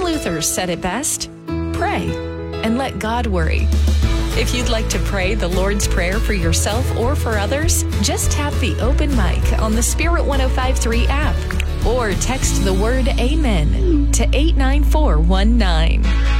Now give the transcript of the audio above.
Luther said it best: pray and let God worry. If you'd like to pray the Lord's Prayer for yourself or for others, just tap the open mic on the Spirit 105.3 app or text the word Amen to 89419.